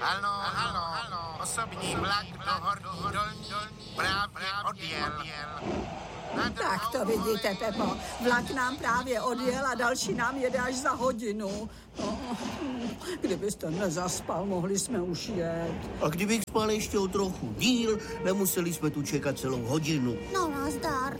Halo, osobní vlak do Horní Dolní právě odjel. Tak to vidíte, Pepo. Vlak nám právě odjel a další nám jede až za hodinu. Kdybyste nezaspal, mohli jsme už jet. A kdybych spal ještě o trochu díl, nemuseli jsme tu čekat celou hodinu. No nazdar.